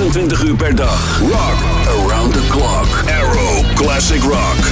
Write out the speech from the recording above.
24 uur per dag. Rock around the clock. Arrow Classic Rock.